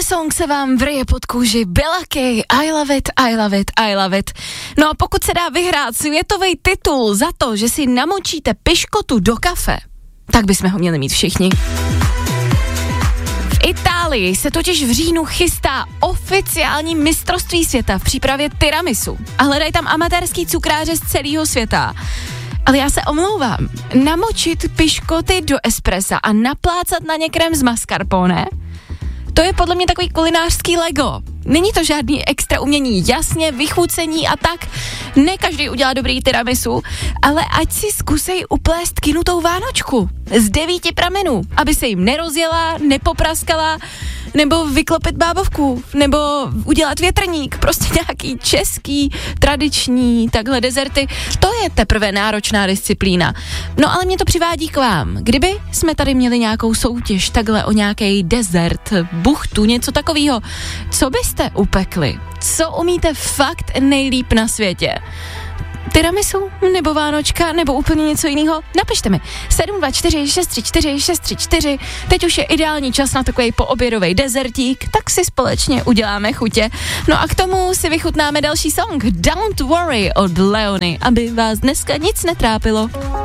song se vám vryje pod kůži. Bella Kay, I love it, I love it, I love it. No a pokud se dá vyhrát světový titul za to, že si namočíte piškotu do kafe, tak bychom ho měli mít všichni. V Itálii se totiž v říjnu chystá oficiální mistrovství světa v přípravě tiramisu a hledají tam amatérský cukráře z celého světa. Ale já se omlouvám, namočit piškoty do espressa a naplácat na ně krém z mascarpone, to je podle mě takový kulinářský Lego. Není to žádný extra umění, jasně, vychucení a tak. Ne každý udělá dobrý tiramisu, ale ať si zkusej uplést kynutou vánočku z 9 pramenů, aby se jim nerozjela, nepopraskala, nebo vyklopit bábovku, nebo udělat větrník, prostě nějaký český, tradiční, takhle dezerty. To je teprve náročná disciplína. No ale mě to přivádí k vám. Kdyby jsme tady měli nějakou soutěž takhle o nějaký dezert, buchtu, něco takového, co byste upekli? Co umíte fakt nejlíp na světě? Tiramisu, nebo vánočka, nebo úplně něco jiného? Napište mi 724 634 634. Teď už je ideální čas na takový poobědovej dezertík, tak si společně uděláme chutě. No a k tomu si vychutnáme další song Don't Worry od Leony, aby vás dneska nic netrápilo.